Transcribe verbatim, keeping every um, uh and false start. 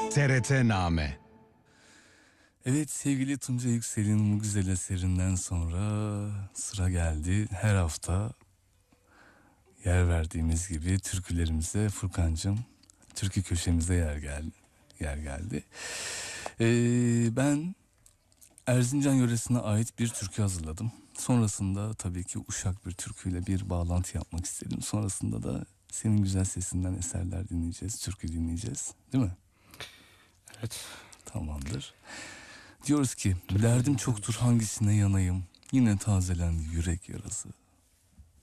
T R T-Name. Evet sevgili Tuncay Yüksel'in bu güzel eserinden sonra sıra geldi. Her hafta yer verdiğimiz gibi türkülerimize Furkancığım, türkü köşemize yer geldi. Yer geldi. Ee, ben Erzincan yöresine ait bir türkü hazırladım. Sonrasında tabii ki Uşak bir türküyle bir bağlantı yapmak istedim. Sonrasında da senin güzel sesinden eserler dinleyeceğiz, türkü dinleyeceğiz, değil mi? Evet. Tamamdır. Diyoruz ki derdim çoktur hangisine yanayım, yine tazelendi yürek yarası.